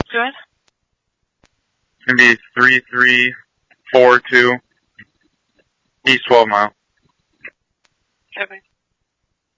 Go ahead. It's going to be 3342 East 12 Mile. Okay.